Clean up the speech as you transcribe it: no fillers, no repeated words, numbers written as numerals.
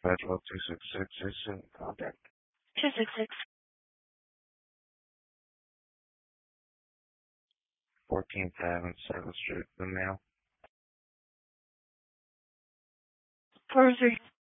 Federal 266 is in contact. 266. 14th Avenue, 7th Street, the mail. 43.